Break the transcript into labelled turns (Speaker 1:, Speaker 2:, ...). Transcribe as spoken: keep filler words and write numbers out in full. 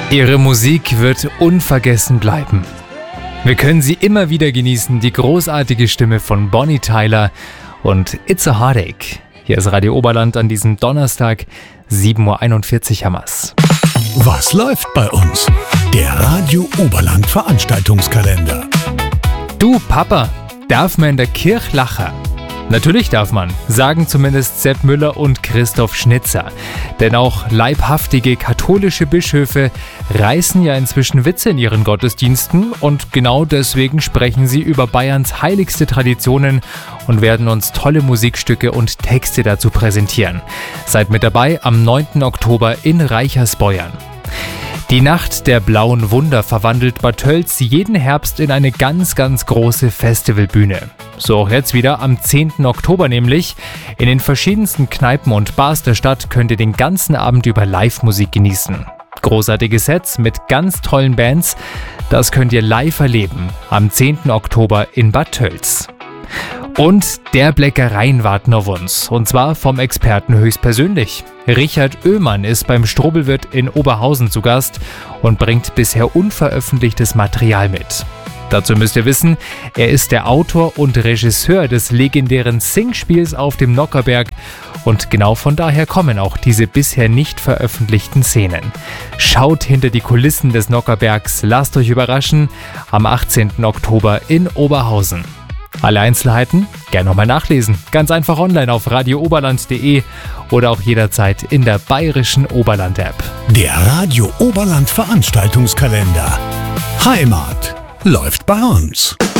Speaker 1: Ihre Musik wird unvergessen bleiben. Wir können sie immer wieder genießen, die großartige Stimme von Bonnie Tyler und It's a Heartache. Hier ist Radio Oberland an diesem Donnerstag, sieben Uhr einundvierzig haben wir's.
Speaker 2: Was läuft bei uns? Der Radio Oberland Veranstaltungskalender.
Speaker 1: Du Papa, darf man in der Kirche lachen? Natürlich darf man, sagen zumindest Sepp Müller und Christoph Schnitzer. Denn auch leibhaftige katholische Bischöfe reißen ja inzwischen Witze in ihren Gottesdiensten und genau deswegen sprechen sie über Bayerns heiligste Traditionen und werden uns tolle Musikstücke und Texte dazu präsentieren. Seid mit dabei am neunten Oktober in Reichersbeuern. Die Nacht der blauen Wunder verwandelt Bad Tölz jeden Herbst in eine ganz, ganz große Festivalbühne. So auch jetzt wieder am zehnten Oktober nämlich. In den verschiedensten Kneipen und Bars der Stadt könnt ihr den ganzen Abend über Live-Musik genießen. Großartige Sets mit ganz tollen Bands, das könnt ihr live erleben am zehnten Oktober in Bad Tölz. Und der Bleckereien warten auf uns, und zwar vom Experten höchstpersönlich. Richard Oehmann ist beim Strobelwirt in Oberhausen zu Gast und bringt bisher unveröffentlichtes Material mit. Dazu müsst ihr wissen, er ist der Autor und Regisseur des legendären Singspiels auf dem Nockherberg und genau von daher kommen auch diese bisher nicht veröffentlichten Szenen. Schaut hinter die Kulissen des Nockherbergs, lasst euch überraschen, am achtzehnten Oktober in Oberhausen. Alle Einzelheiten gerne nochmal nachlesen. Ganz einfach online auf radio oberland punkt de oder auch jederzeit in der bayerischen Oberland-App.
Speaker 2: Der Radio Oberland Veranstaltungskalender. Heimat läuft bei uns.